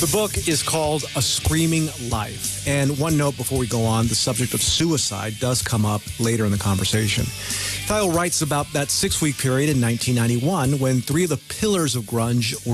The book is called A Screaming Life. And one note before we go on, the subject of suicide does come up later in the conversation. Kyle writes about that 6-week period in 1991 when three of the pillars of grunge were